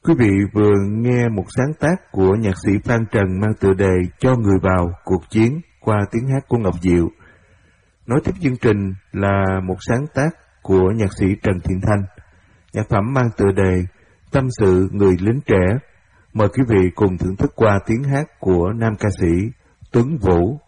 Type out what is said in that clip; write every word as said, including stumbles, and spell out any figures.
Quý vị vừa nghe một sáng tác của nhạc sĩ Phan Trần mang tựa đề Cho Người Vào Cuộc Chiến qua tiếng hát của Ngọc Diệu. Nối tiếp chương trình là một sáng tác của nhạc sĩ Trần Thiện Thanh. Nhạc phẩm mang tựa đề Tâm Sự Người Lính Trẻ. Mời quý vị cùng thưởng thức qua tiếng hát của nam ca sĩ Tuấn Vũ.